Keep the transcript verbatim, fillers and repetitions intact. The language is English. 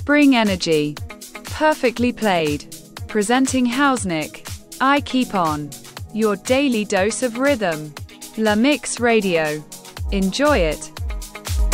Spring energy. Perfectly played. Presenting Hausnick. I Keep On. Your daily dose of rhythm. La Mix Radio. Enjoy it.